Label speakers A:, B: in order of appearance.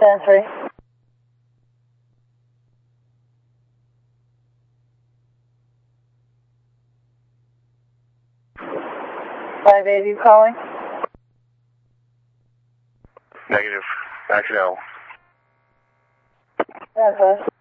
A: 10-3. 580 calling.
B: Negative. Back to L.
A: 10-5.